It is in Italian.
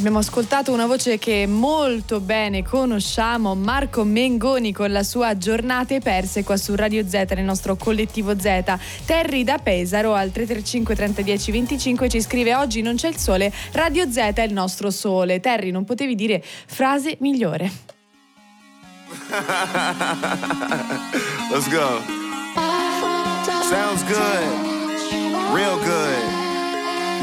Abbiamo ascoltato una voce che molto bene conosciamo, Marco Mengoni con la sua Giornate perse qua su Radio Z, nel nostro collettivo Z. Terry da Pesaro al 335 30 10 25 ci scrive: oggi non c'è il sole, Radio Z è il nostro sole. Terry, non potevi dire frase migliore. Let's go. Sounds good. Real good.